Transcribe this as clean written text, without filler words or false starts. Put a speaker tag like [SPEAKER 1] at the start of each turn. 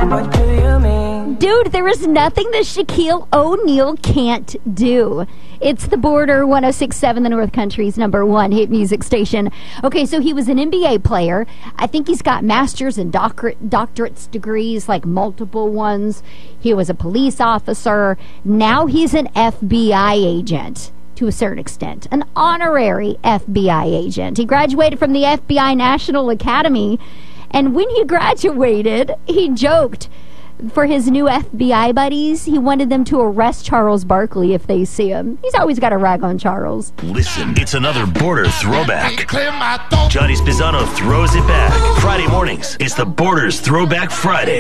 [SPEAKER 1] What do you mean?
[SPEAKER 2] Dude, there is nothing that Shaquille O'Neal can't do. It's The Border 106.7, the North Country's #1 hit music station. Okay, so he was an NBA player. I think he's got master's and doctorate's degrees, like multiple ones. He was a police officer. Now he's an FBI agent to a certain extent, an honorary FBI agent. He graduated from the FBI National Academy, and when he graduated, he joked for his new FBI buddies, he wanted them to arrest Charles Barkley if they see him. He's always got a rag on Charles.
[SPEAKER 3] Listen, it's another Border throwback. Johnny Spizzano throws it back. Friday mornings, it's the Border's Throwback Friday.